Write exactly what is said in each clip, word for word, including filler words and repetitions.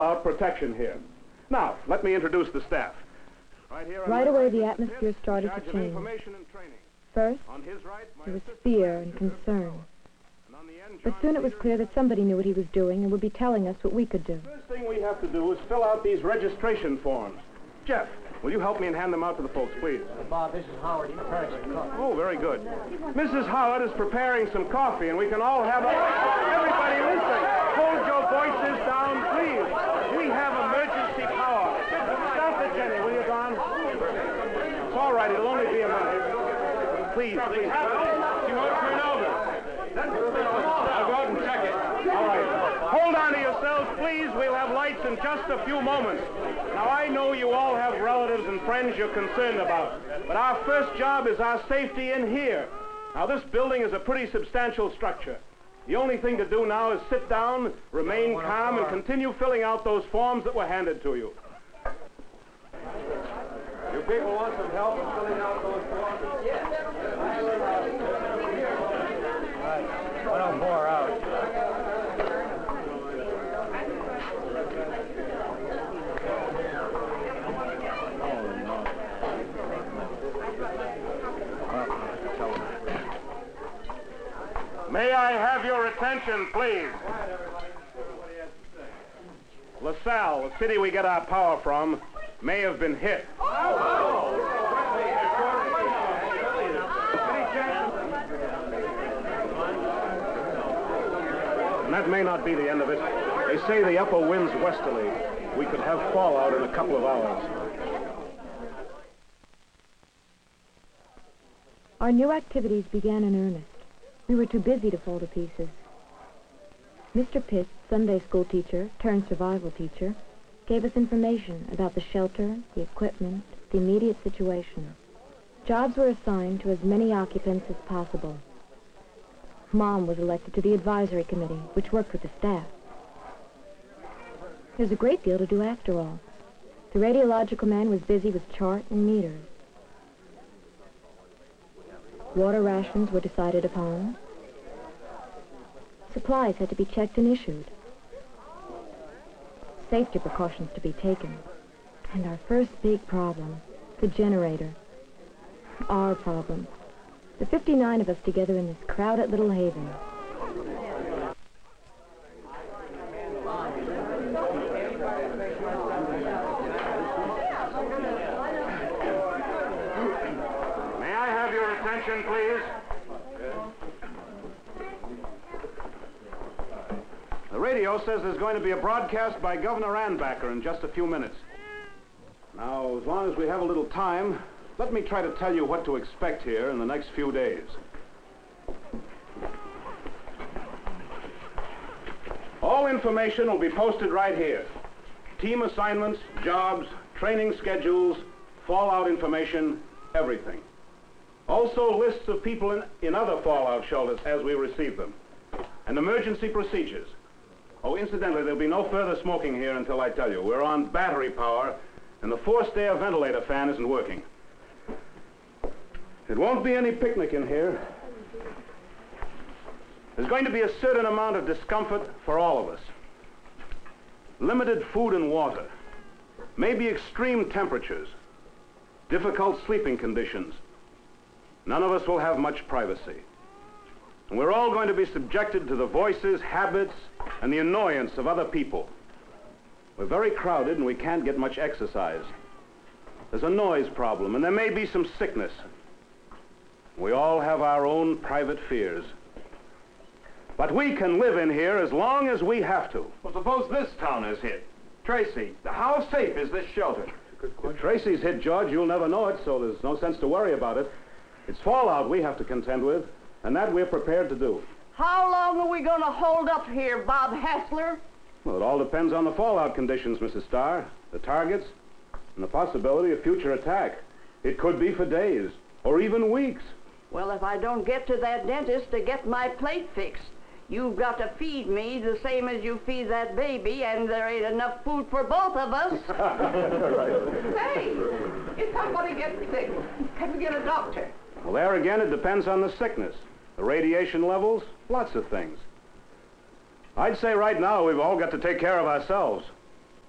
About protection here. Now, let me introduce the staff. Right, here right away, the atmosphere started to change. First, there was fear and concern. But soon it was clear that somebody knew what he was doing and would be telling us what we could do. The first thing we have to do is fill out these registration forms. Jeff, will you help me and hand them out to the folks, please? Uh, Bob, this is Howard. He's preparing some coffee. Oh, very good. Missus Howard is preparing some coffee, and we can all have a... Everybody listen. Hold your voices down, please. We have emergency power. Stop it, Jenny. Will you, Don? It's all right. It'll only be a minute. Please, please. You won't turn over. I'll go out and check it. All right. Hold on to yourselves, please. We'll have lights in just a few moments. Now, I know you all have relatives and friends you're concerned about, but our first job is our safety in here. Now, this building is a pretty substantial structure. The only thing to do now is sit down, remain calm, and continue filling out those forms that were handed to you. You people want some help in filling out those forms? Yes. Right. Why don't pour out? May I have your attention, please? LaSalle, the city we get our power from, may have been hit. And that may not be the end of it. They say the upper wind's westerly. We could have fallout in a couple of hours. Our new activities began in earnest. We were too busy to fall to pieces. Mister Pitts, Sunday school teacher turned survival teacher, gave us information about the shelter, the equipment, the immediate situation. Jobs were assigned to as many occupants as possible. Mom was elected to the advisory committee, which worked with the staff. There's a great deal to do after all. The radiological man was busy with chart and meters. Water rations were decided upon. Supplies had to be checked and issued. Safety precautions to be taken. And our first big problem, the generator. Our problem. The fifty-nine of us together in this crowded little haven. May I have your attention, please? The radio says there's going to be a broadcast by Governor Anbacher in just a few minutes. Now, as long as we have a little time, let me try to tell you what to expect here in the next few days. All information will be posted right here. Team assignments, jobs, training schedules, fallout information, everything. Also lists of people in, in other fallout shelters as we receive them. And emergency procedures. Oh, incidentally, there'll be no further smoking here until I tell you. We're on battery power, and the forced air ventilator fan isn't working. It won't be any picnic in here. There's going to be a certain amount of discomfort for all of us. Limited food and water. Maybe extreme temperatures. Difficult sleeping conditions. None of us will have much privacy. And we're all going to be subjected to the voices, habits, and the annoyance of other people. We're very crowded and we can't get much exercise. There's a noise problem, and there may be some sickness. We all have our own private fears. But we can live in here as long as we have to. Well, suppose this town is hit. Tracy, how safe is this shelter? If Tracy's hit, George, you'll never know it, so there's no sense to worry about it. It's fallout we have to contend with, and that we're prepared to do. How long are we going to hold up here, Bob Hassler? Well, it all depends on the fallout conditions, Missus Starr, the targets, and the possibility of future attack. It could be for days, or even weeks. Well, if I don't get to that dentist to get my plate fixed, you've got to feed me the same as you feed that baby, and there ain't enough food for both of us. Right. Hey, if somebody gets sick, can we get a doctor? Well, there again, it depends on the sickness, the radiation levels, lots of things. I'd say right now we've all got to take care of ourselves.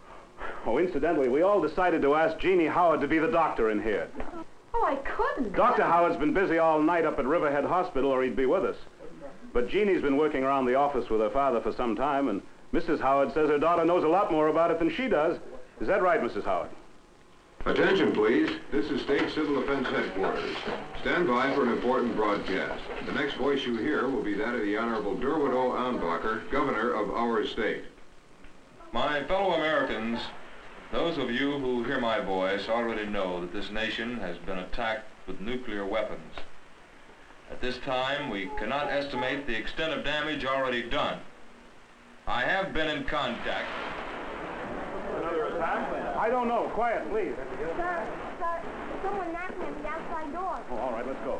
Oh, incidentally, we all decided to ask Jeannie Howard to be the doctor in here. Oh, I couldn't. Doctor Howard's been busy all night up at Riverhead Hospital, or he'd be with us. But Jeannie's been working around the office with her father for some time, and Missus Howard says her daughter knows a lot more about it than she does. Is that right, Missus Howard? Attention, please. This is State Civil Defense Headquarters. Stand by for an important broadcast. The next voice you hear will be that of the Honorable Derwood O. Anbacher, Governor of our state. My fellow Americans, those of you who hear my voice already know that this nation has been attacked with nuclear weapons. At this time, we cannot estimate the extent of damage already done. I have been in contact. Another attack? I don't know. Quiet, please. Sir, sir, someone knocking at the outside door. Oh, all right, let's go.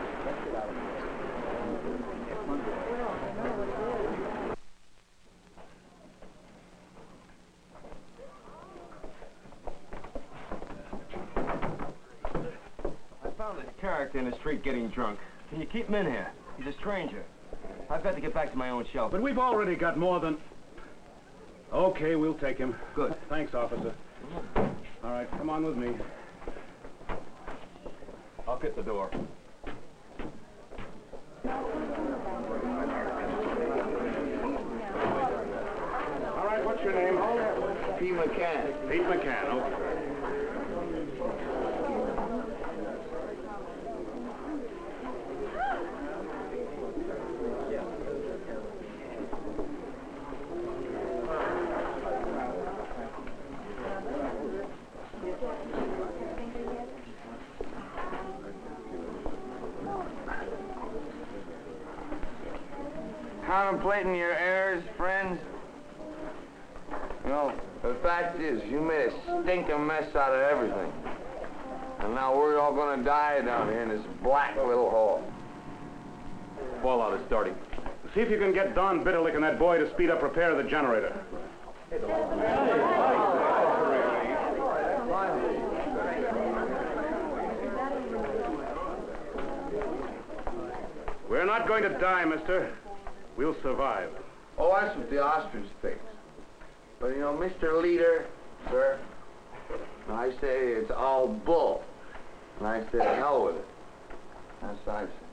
I found this character in the street getting drunk. Can you keep him in here? He's a stranger. I've got to get back to my own shelter. But we've already got more than... Okay, we'll take him. Good. Thanks, officer. All right, come on with me. I'll get the door. All right, what's your name? Pete McCann. Pete McCann, okay. Contemplating your errors, friends? You know, the fact is, you made a stinking mess out of everything. And now we're all gonna die down here in this black little hole. Fallout is starting. See if you can get Don Bitterlick and that boy to speed up repair of the generator. We're not going to die, mister. We'll survive. Oh, that's what the ostrich thinks. But, you know, Mister Leader, sir, I say it's all bull. And I say, hell with it. That's what I say.